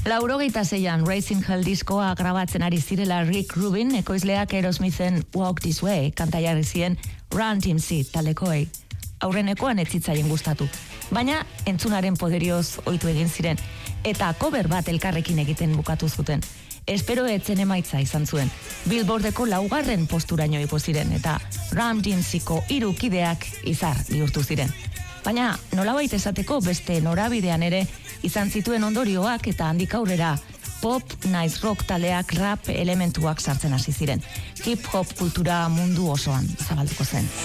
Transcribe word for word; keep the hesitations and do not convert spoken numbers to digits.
Laurogeita zeian Racing Hell diskoa grabatzen ari zirela Rick Rubin, ekoizleak Aerosmithen Walk This Way kanta jarri zien Run D M C taldekoei. Aurrenekoan ez zitzaien gustatu, baina entzunaren poderioz ohitu egin ziren, eta cover bat elkarrekin egiten bukatu zuten. Espero etzen emaitza izan zuen. Billboardeko laugarren posturaino igo ziren, eta Run D M C-ko hiru kideak izar bihurtu ziren. Baina nolabait esateko beste norabidean ere izan zituen ondorioak eta handik aurrera pop, nice rock taleak rap elementuak sartzen hasi ziren. Hip hop kultura mundu osoan zabalduko zen.